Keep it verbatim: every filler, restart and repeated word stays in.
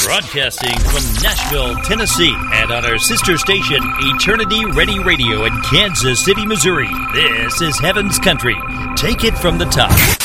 Broadcasting from Nashville, Tennessee, and on our sister station, Eternity Ready Radio in Kansas City, Missouri. This is Heaven's Country. Take it from the top.